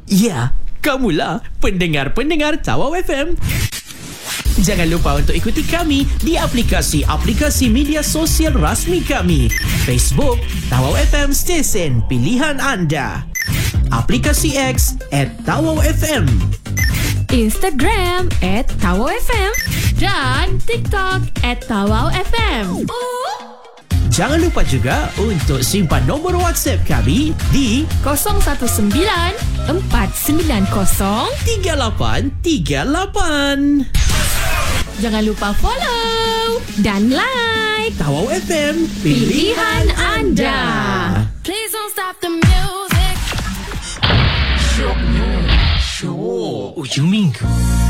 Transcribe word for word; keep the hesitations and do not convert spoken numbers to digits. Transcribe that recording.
Ya, kamulah pendengar-pendengar Tawau F M. Jangan lupa untuk ikuti kami di aplikasi-aplikasi media sosial rasmi kami. Facebook, Tawau F M Stesen Pilihan Anda. Aplikasi X at Tawau F M. Instagram at Tawau F M. Dan TikTok at Tawau F M. Jangan lupa juga untuk simpan nombor WhatsApp kami di kosong satu sembilan empat sembilan kosong tiga lapan tiga lapan. Jangan lupa follow dan like Tawau F M, pilihan anda. Please don't stop the music. Show, ujung minggu